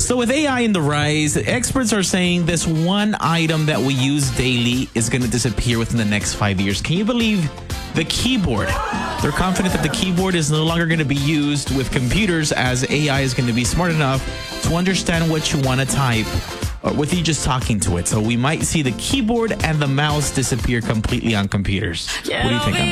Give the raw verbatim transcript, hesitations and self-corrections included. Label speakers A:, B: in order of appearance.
A: So with A I in the rise, experts are saying this one item that we use daily is going to disappear within the next five years. Can you believe the keyboard? They're confident that the keyboard is no longer going to be used with computers, as A I is going to be smart enough to understand what you want to type or with you just talking to it. So we might see the keyboard and the mouse disappear completely on computers. What do you think on that?